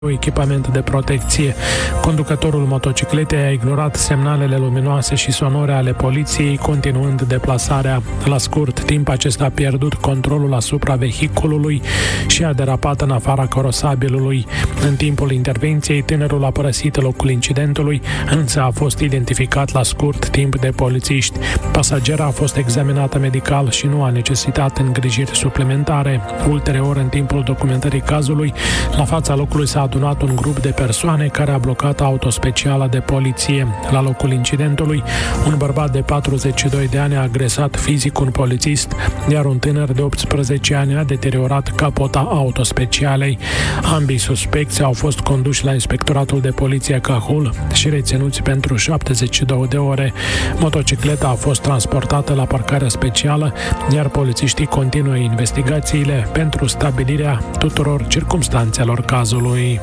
echipament de protecție. Conducătorul motocicletei a ignorat semnalele luminoase și sonore ale poliției, continuând deplasarea. La scurt timp, acesta a pierdut controlul asupra vehiculului și a derapat în afara carosabilului. În timpul intervenției, tânărul a părăsit locul incidentului, însă a fost identificat la scurt timp de polițiști. Pasagera a fost examinată medical și nu a necesitat îngrijiri suplimentare. Ulterior, în timpul documentării cazului, la fața locului s-a adunat un grup de persoane care a blocat auto specială de poliție. La locul incidentului, un bărbat de 42 de ani a agresat fizic un polițist, iar un tânăr de 18 ani a deteriorat capota auto specialei. Ambii suspecți au fost conduși la Inspectoratul de Poliție Cahul și reținuți pentru 72 de ore. Motocicleta a fost transportată la parcarea specială, iar polițiștii continuă investigațiile pentru stabilirea tuturor circumstanțelor cazului.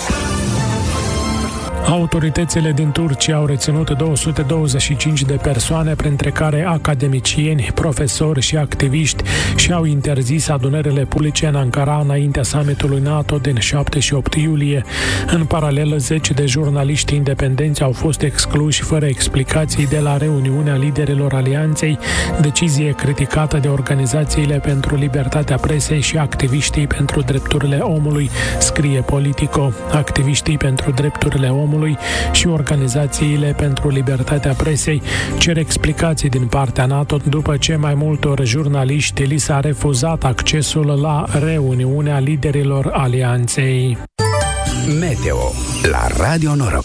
Autoritățile din Turcia au reținut 225 de persoane, printre care academicieni, profesori și activiști, și au interzis adunările publice în Ankara înaintea summitului NATO din 7 și 8 iulie. În paralel, 10 de jurnaliști independenți au fost excluși fără explicații de la reuniunea liderilor alianței, decizie criticată de organizațiile pentru libertatea presei și activiștii pentru drepturile omului, scrie Politico. Activiștii pentru drepturile omului și organizațiile pentru libertatea presei cer explicații din partea NATO după ce mai multor jurnaliști li s-a refuzat accesul la reuniunea liderilor alianței. Meteo la Radio Noroc.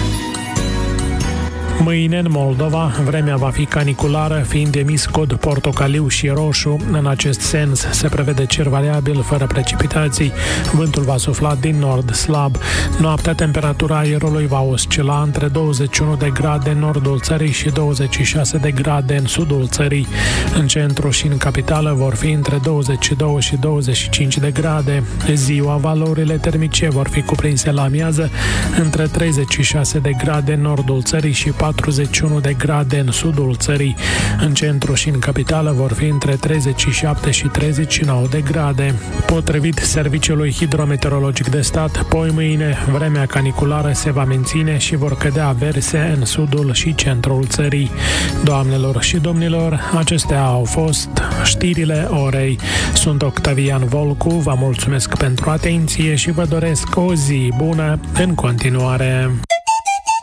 Mâine, în Moldova, vremea va fi caniculară, fiind emis cod portocaliu și roșu. În acest sens, se prevede cer variabil, fără precipitații. Vântul va sufla din nord slab. Noaptea, temperatura aerului va oscila între 21 de grade în nordul țării și 26 de grade în sudul țării. În centru și în capitală vor fi între 22 și 25 de grade. Ziua, valorile termice vor fi cuprinse la amiază între 36 de grade în nordul țării și 41 de grade în sudul țării. În centru și în capitală vor fi între 37 și 39 de grade. Potrivit Serviciului Hidrometeorologic de Stat, poi mâine vremea caniculară se va menține și vor cădea averse în sudul și centrul țării. Doamnelor și domnilor, acestea au fost știrile orei. Sunt Octavian Volcu, vă mulțumesc pentru atenție și vă doresc o zi bună în continuare.